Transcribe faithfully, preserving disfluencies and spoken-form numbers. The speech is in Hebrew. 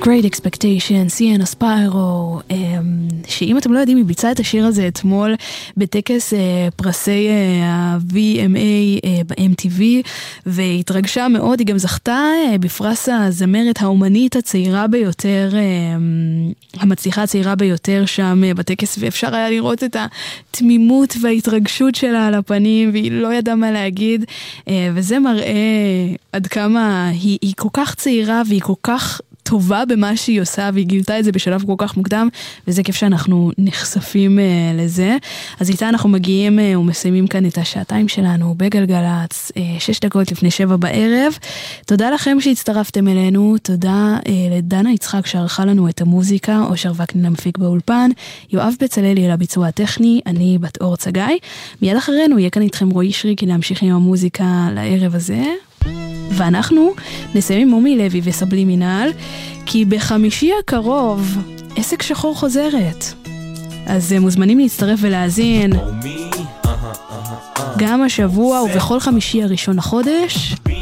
Great Expectation, סיאנה ספיירו, שאם אתם לא יודעים, היא ביצעה את השיר הזה אתמול בטקס פרסי ה-V M A ב-M T V, והתרגשה מאוד. היא גם זכתה בפרס הזמרת האומנית הצעירה ביותר, המצליחה הצעירה ביותר שם בטקס, ואפשר היה לראות את התמימות וההתרגשות שלה על הפנים, והיא לא ידעה מה להגיד, וזה מראה עד כמה היא, היא כל כך צעירה והיא כל כך טובה במה שהיא עושה, והיא גילתה את זה בשלב כל כך מוקדם, וזה כיף שאנחנו נחשפים uh, לזה. אז איתה אנחנו מגיעים uh, ומסיימים כאן את השעתיים שלנו בגלגלץ, uh, שש דקות לפני שבע בערב. תודה לכם שהצטרפתם אלינו, תודה uh, לדנה יצחק שערכה לנו את המוזיקה, אושר וקנין המפיק באולפן, יואב בצללי על הביצוע הטכני, אני בת אור צגי. מיד אחרינו יהיה כאן איתכם רועי שריקי להמשיך עם המוזיקה לערב הזה. ואנחנו נסיים עם מומי לוי וסבלימינל, כי בחמישי הקרוב עסק שחור חוזרת, אז מוזמנים להצטרף ולהאזין גם השבוע ובכל חמישי הראשון לחודש.